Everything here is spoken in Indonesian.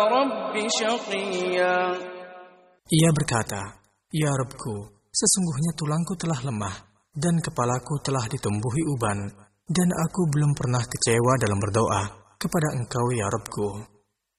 رب شقيا. Ia berkata, Ya Rabbku, sesungguhnya tulangku telah lemah dan kepalaku telah ditumbuhi uban, dan aku belum pernah kecewa dalam berdoa kepada Engkau ya Rabbku.